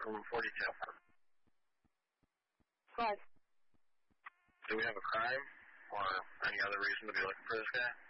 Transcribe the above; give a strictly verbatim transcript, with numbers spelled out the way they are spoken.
from forty-two. What? Do we have a crime or any other reason to be looking for this guy?